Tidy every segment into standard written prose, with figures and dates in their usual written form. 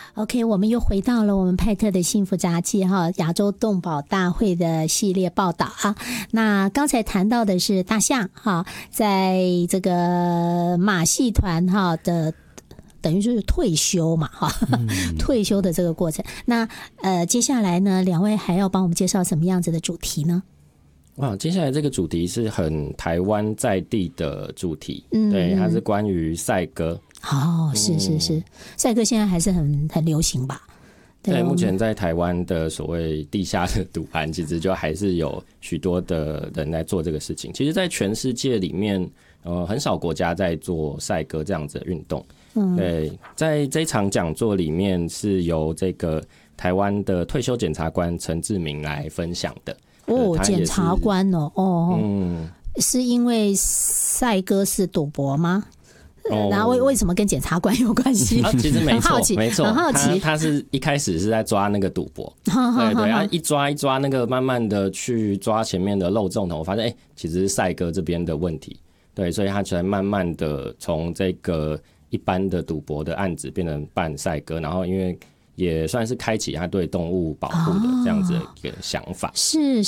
OK， 我们又回到了我们派特的幸福杂技亚洲动保大会的系列报道啊。那刚才谈到的是大象在这个马戏团的等于就是退休嘛退休的这个过程。那接下来呢，两位还要帮我们介绍什么样子的主题呢？ 哇，接下来这个主题是很台湾在地的主题，对，它是关于赛鸽。 是，赛鸽现在还是很流行吧？ 对，目前在台湾的所谓地下的赌盘，其实就还是有许多的人在做这个事情。其实，在全世界里面，很少国家在做赛鸽这样子的运动。对，在这场讲座里面，是由这个台湾的退休检察官陈志明来分享的。 检察官是因为赛鸽是赌博吗？然后为什么跟检察官有关系？ 其实没错，没错， 很好奇。 他是一开始是在抓那个赌博，对，一抓那个，慢慢的去抓前面的漏洞头，我发现其实是赛鸽这边的问题，对，所以他才慢慢的从这个一般的赌博的案子变成办赛鸽，然后因为也算是开启他对动物保护的这样子的一个想法。是，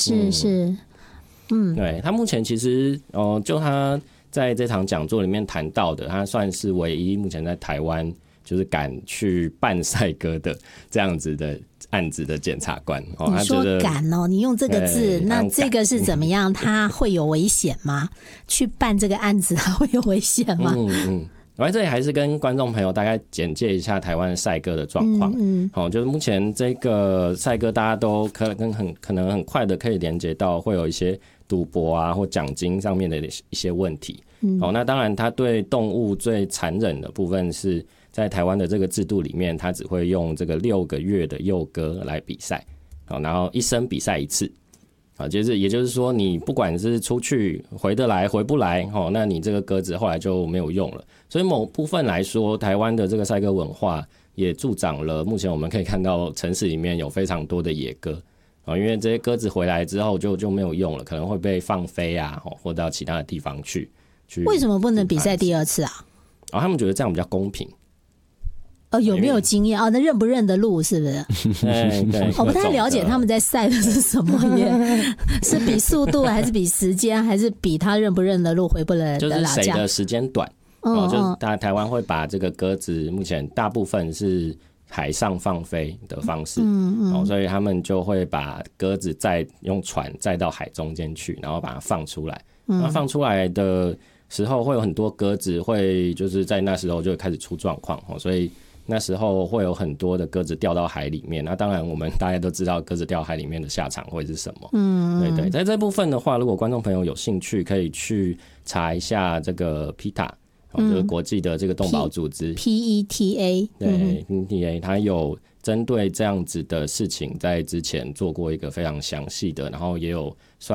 对，他目前其实就他在这场讲座里面谈到的，他算是唯一目前在台湾就是敢去办赛鸽的这样子的案子的检察官。 你说敢你用这个字，那这个是怎么样？他会有危险吗？去办这个案子他会有危险吗？ 我在这里还是跟观众朋友大概简介一下台湾赛鸽的状况。就是目前这个赛鸽大家都可能很快的可以连接到会有一些赌博啊或奖金上面的一些问题。那当然它对动物最残忍的部分是在台湾的这个制度里面，它只会用这个6个月的幼鸽来比赛，然后一生比赛一次。也就是说，你不管是出去回得来回不来，那你这个鸽子后来就没有用了。所以某部分来说，台湾的这个赛鸽文化也助长了目前我们可以看到城市里面有非常多的野鸽，因为这些鸽子回来之后就没有用了，可能会被放飞啊，或到其他的地方去。 为什么不能比赛第二次啊？ 他们觉得这样比较公平。 有没有经验那认不认得路是不是？ 对， 我不太了解他们在赛的是什么耶？是比速度还是比时间，还是比他认不认得路回不来的就是谁的时间短。就是台湾会把这个鸽子目前大部分是海上放飞的方式，所以他们就会把鸽子用船载到海中间去，然后把它放出来。那放出来的时候会有很多鸽子会就是在那时候就开始出状况，所以那时候会有很多的鸽子掉到海里面。那当然我们大家都知道鸽子掉海里面的下场会是什么。对，在这部分的话，如果观众朋友有兴趣可以去查一下这个 PETA，就是国际的这个动保组织 PETA。 对， PETA 它有针对这样子的事情在之前做过一个非常详细的，然后也有